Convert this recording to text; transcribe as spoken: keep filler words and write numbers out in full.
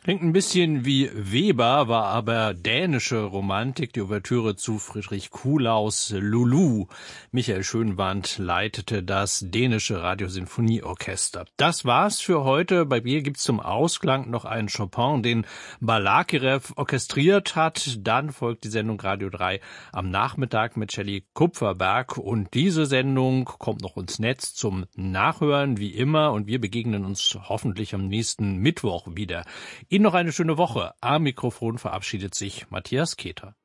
Klingt ein bisschen wie Weber, war aber dänische Romantik, die Ouvertüre zu Friedrich Kuhlaus Lulu. Michael Schönwandt leitete das dänische Radiosinfonieorchester. Das war's für heute. Bei mir gibt's zum Ausklang noch einen Chopin, den Balakirev orchestriert hat. Dann folgt die Sendung Radio drei am Nachmittag mit Shelley Kupferberg. Und diese Sendung kommt noch ins Netz zum Nachhören, wie immer. Und wir begegnen uns hoffentlich am nächsten Mittwoch wieder. Ihnen noch eine schöne Woche. Am Mikrofon verabschiedet sich Matthias Keter.